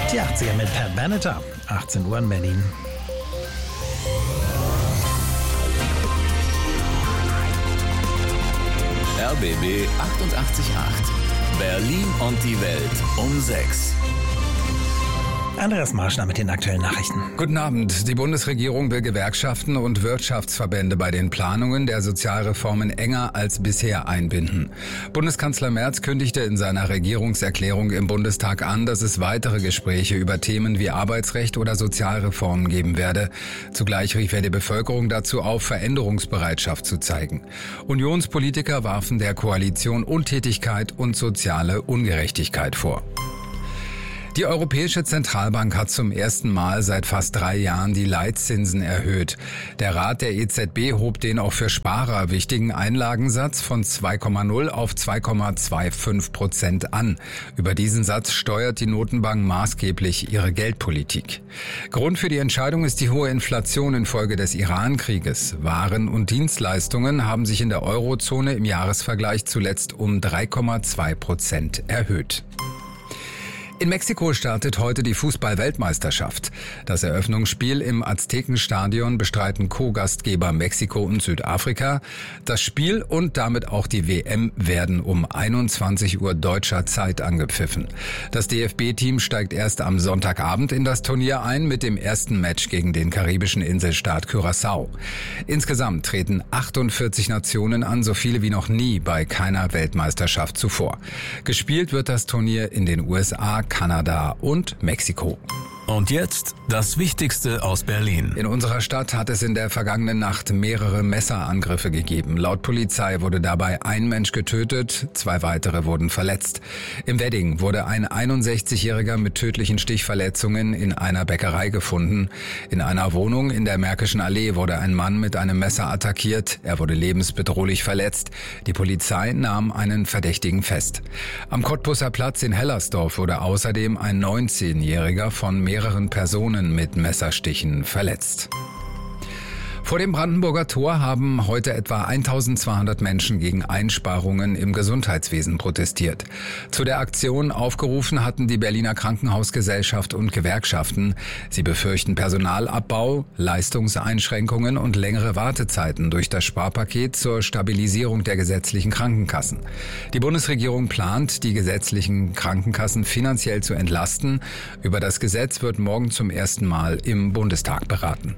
Die 80er mit Pat Benatar, 18 Uhr in Berlin. RBB 88.8. Berlin und die Welt um 6. Andreas Marschner mit den aktuellen Nachrichten. Guten Abend. Die Bundesregierung will Gewerkschaften und Wirtschaftsverbände bei den Planungen der Sozialreformen enger als bisher einbinden. Bundeskanzler Merz kündigte in seiner Regierungserklärung im Bundestag an, dass es weitere Gespräche über Themen wie Arbeitsrecht oder Sozialreformen geben werde. Zugleich rief er die Bevölkerung dazu auf, Veränderungsbereitschaft zu zeigen. Unionspolitiker warfen der Koalition Untätigkeit und soziale Ungerechtigkeit vor. Die Europäische Zentralbank hat zum ersten Mal seit fast 3 Jahren die Leitzinsen erhöht. Der Rat der EZB hob den auch für Sparer wichtigen Einlagensatz von 2,0 auf 2,25% an. Über diesen Satz steuert die Notenbank maßgeblich ihre Geldpolitik. Grund für die Entscheidung ist die hohe Inflation infolge des Iran-Krieges. Waren und Dienstleistungen haben sich in der Eurozone im Jahresvergleich zuletzt um 3,2% erhöht. In Mexiko startet heute die Fußball-Weltmeisterschaft. Das Eröffnungsspiel im Aztekenstadion bestreiten Co-Gastgeber Mexiko und Südafrika. Das Spiel und damit auch die WM werden um 21 Uhr deutscher Zeit angepfiffen. Das DFB-Team steigt erst am Sonntagabend in das Turnier ein mit dem ersten Match gegen den karibischen Inselstaat Curaçao. Insgesamt treten 48 Nationen an, so viele wie noch nie bei keiner Weltmeisterschaft zuvor. Gespielt wird das Turnier in den USA, Kanada und Mexiko. Und jetzt das Wichtigste aus Berlin. In unserer Stadt hat es in der vergangenen Nacht mehrere Messerangriffe gegeben. Laut Polizei wurde dabei ein Mensch getötet, 2 weitere wurden verletzt. Im Wedding wurde ein 61-Jähriger mit tödlichen Stichverletzungen in einer Bäckerei gefunden. In einer Wohnung in der Märkischen Allee wurde ein Mann mit einem Messer attackiert. Er wurde lebensbedrohlich verletzt. Die Polizei nahm einen Verdächtigen fest. Am Cottbusser Platz in Hellersdorf wurde außerdem ein 19-Jähriger von mehreren Personen mit Messerstichen verletzt. Vor dem Brandenburger Tor haben heute etwa 1200 Menschen gegen Einsparungen im Gesundheitswesen protestiert. Zu der Aktion aufgerufen hatten die Berliner Krankenhausgesellschaft und Gewerkschaften. Sie befürchten Personalabbau, Leistungseinschränkungen und längere Wartezeiten durch das Sparpaket zur Stabilisierung der gesetzlichen Krankenkassen. Die Bundesregierung plant, die gesetzlichen Krankenkassen finanziell zu entlasten. Über das Gesetz wird morgen zum ersten Mal im Bundestag beraten.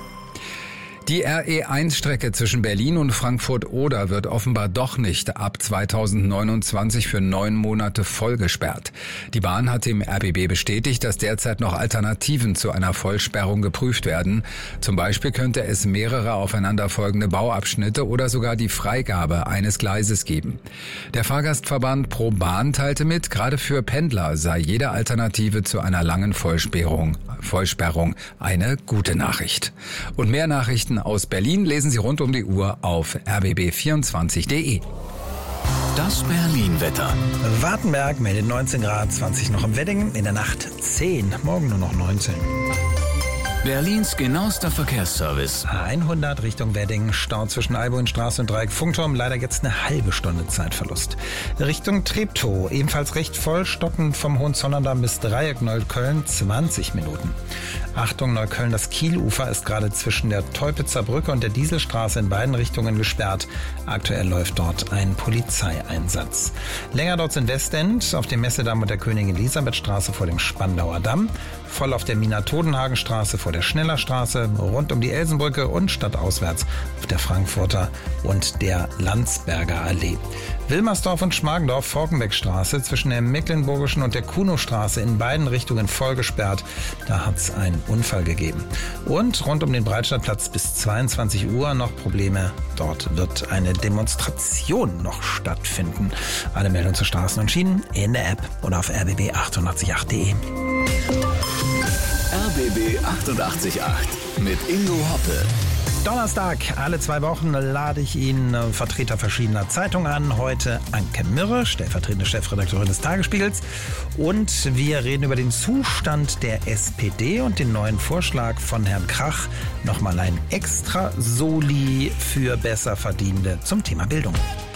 Die RE1-Strecke zwischen Berlin und Frankfurt-Oder wird offenbar doch nicht ab 2029 für 9 Monate voll gesperrt. Die Bahn hat dem RBB bestätigt, dass derzeit noch Alternativen zu einer Vollsperrung geprüft werden. Zum Beispiel könnte es mehrere aufeinanderfolgende Bauabschnitte oder sogar die Freigabe eines Gleises geben. Der Fahrgastverband ProBahn teilte mit, gerade für Pendler sei jede Alternative zu einer langen Vollsperrung eine gute Nachricht. Und mehr Nachrichten aus Berlin lesen Sie rund um die Uhr auf rbb24.de. Das Berlin-Wetter. Wartenberg meldet 19 Grad, 20 noch im Wedding, in der Nacht 10, morgen nur noch 19. Berlins genauester Verkehrsservice. A100 Richtung Wedding, Stau zwischen Alboinstraße und Dreieck Funkturm, leider jetzt eine halbe Stunde Zeitverlust. Richtung Treptow, ebenfalls recht voll, stockend vom Hohenzollern bis Dreieck Neukölln, 20 Minuten. Achtung, Neukölln, das Kielufer ist gerade zwischen der Teupitzer Brücke und der Dieselstraße in beiden Richtungen gesperrt. Aktuell läuft dort ein Polizeieinsatz. Länger dort sind Westend, auf dem Messedamm und der Königin Elisabethstraße vor dem Spandauer Damm, voll auf der Mina-Todenhagen-Straße vor der Schnellerstraße, rund um die Elsenbrücke und stadtauswärts auf der Frankfurter und der Landsberger Allee. Wilmersdorf und Schmargendorf, Forkenbeckstraße zwischen der Mecklenburgischen und der Kunostraße in beiden Richtungen voll gesperrt. Da hat es einen Unfall gegeben. Und rund um den Breitscheidplatz bis 22 Uhr noch Probleme. Dort wird eine Demonstration noch stattfinden. Alle Meldungen zu Straßen und Schienen in der App oder auf rbb888.de. RBB 88.8 mit Ingo Hoppe. Donnerstag, alle 2 Wochen lade ich Ihnen Vertreter verschiedener Zeitungen an. Heute Anke Mirre, stellvertretende Chefredakteurin des Tagesspiegels. Und wir reden über den Zustand der SPD und den neuen Vorschlag von Herrn Krach. Nochmal ein Extra-Soli für Besserverdienende zum Thema Bildung.